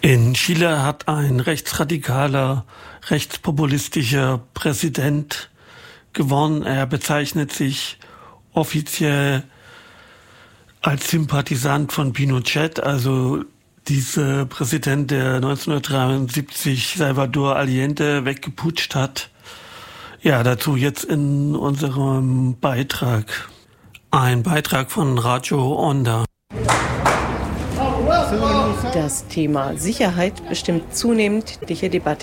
In Chile hat ein rechtsradikaler, rechtspopulistischer Präsident gewonnen. Er bezeichnet sich offiziell als Sympathisant von Pinochet, also dieser Präsident, der 1973 Salvador Allende weggeputscht hat. Ja, dazu jetzt in unserem Beitrag. Ein Beitrag von Radio Onda. Das Thema Sicherheit bestimmt zunehmd die Debatte